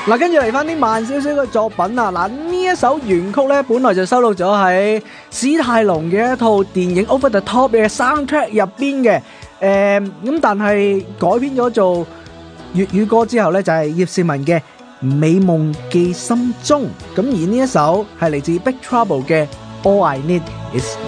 嗱，跟住嚟翻啲慢少少嘅作品啊！嗱，呢一首原曲咧，本來就收錄咗喺史泰龍嘅一套電影《Over the Top》嘅 soundtrack 入邊嘅，咁但係改編咗做粵語歌之後咧，就係葉倩文嘅《美夢記心中》，咁而呢一首係嚟自 Big Trouble 嘅《All I Need Is》。